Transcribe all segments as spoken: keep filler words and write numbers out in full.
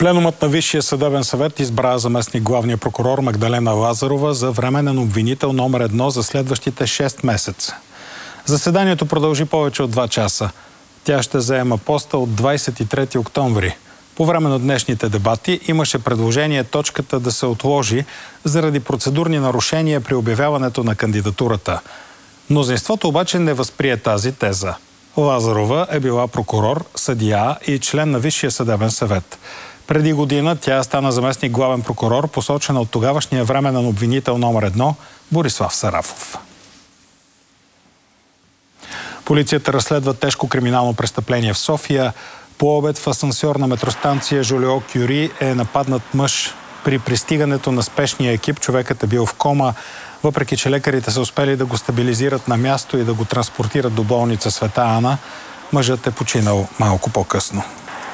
Пленумът на Висшия съдебен съвет избра заместник главния прокурор Магдалена Лазарова за временен обвинител номер едно за следващите шест месеца. Заседанието продължи повече от два часа. Тя ще заема поста от двадесет и трети октомври. По време на днешните дебати имаше предложение точката да се отложи заради процедурни нарушения при обявяването на кандидатурата. Мнозинството обаче не възприе тази теза. Лазарова е била прокурор, съдия и член на Висшия съдебен съвет. Преди година тя стана заместник главен прокурор, посочена от тогавашния временен обвинител номер едно Борислав Сарафов. Полицията разследва тежко криминално престъпление в София. По обед в асансьор на метростанция Жолио Кюри е нападнат мъж. При пристигането на спешния екип човекът е бил в кома, въпреки че лекарите са успели да го стабилизират на място и да го транспортират до болница Света Ана. Мъжът е починал малко по-късно.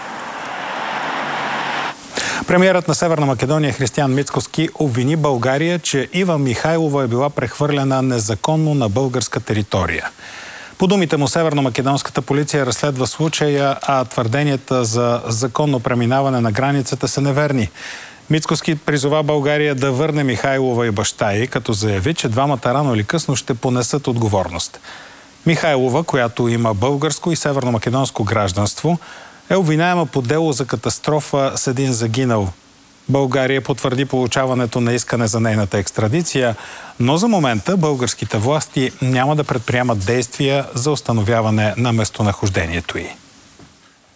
Премиерът на Северна Македония Християн Мицкоски обвини България, че Ива Михайлова е била прехвърлена незаконно на българска територия. По думите му, северно-македонската полиция разследва случая, а твърденията за законно преминаване на границата са неверни. Мицкоски призова България да върне Михайлова и баща ѝ, като заяви, че двамата рано или късно ще понесат отговорност. Михайлова, която има българско и северно-македонско гражданство, е обвиняема по дело за катастрофа с един загинал. България потвърди получаването на искане за нейната екстрадиция, но за момента българските власти няма да предприемат действия за установяване на местонахождението ѝ.